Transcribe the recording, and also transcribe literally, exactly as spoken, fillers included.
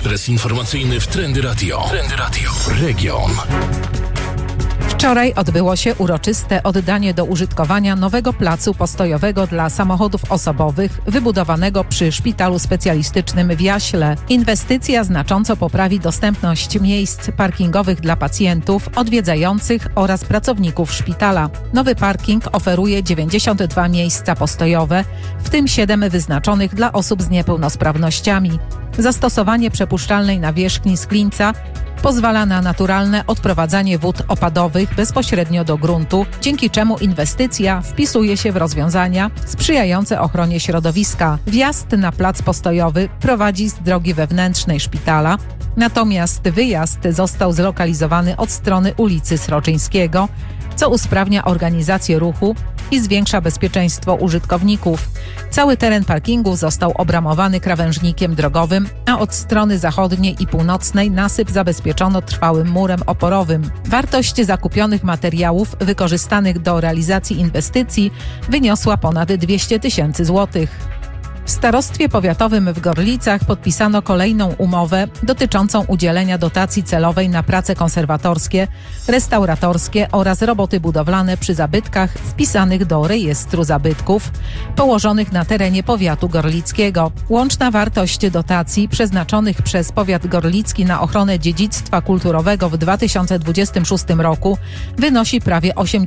Ekspres informacyjny w Trendy Radio. Trendy Radio. Region. Wczoraj odbyło się uroczyste oddanie do użytkowania nowego placu postojowego dla samochodów osobowych wybudowanego przy Szpitalu Specjalistycznym w Jaśle. Inwestycja znacząco poprawi dostępność miejsc parkingowych dla pacjentów, odwiedzających oraz pracowników szpitala. Nowy parking oferuje dziewięćdziesiąt dwa miejsca postojowe, w tym siedem wyznaczonych dla osób z niepełnosprawnościami. Zastosowanie przepuszczalnej nawierzchni z klińca pozwala na naturalne odprowadzanie wód opadowych bezpośrednio do gruntu, dzięki czemu inwestycja wpisuje się w rozwiązania sprzyjające ochronie środowiska. Wjazd na plac postojowy prowadzi z drogi wewnętrznej szpitala, natomiast wyjazd został zlokalizowany od strony ulicy Sroczyńskiego, co usprawnia organizację ruchu i zwiększa bezpieczeństwo użytkowników. Cały teren parkingu został obramowany krawężnikiem drogowym, a od strony zachodniej i północnej nasyp zabezpieczono trwałym murem oporowym. Wartość zakupionych materiałów wykorzystanych do realizacji inwestycji wyniosła ponad dwieście tysięcy złotych. W Starostwie Powiatowym w Gorlicach podpisano kolejną umowę dotyczącą udzielenia dotacji celowej na prace konserwatorskie, restauratorskie oraz roboty budowlane przy zabytkach wpisanych do rejestru zabytków położonych na terenie powiatu gorlickiego. Łączna wartość dotacji przeznaczonych przez powiat gorlicki na ochronę dziedzictwa kulturowego w dwa tysiące dwudziestym szóstym roku wynosi prawie osiemdziesiąt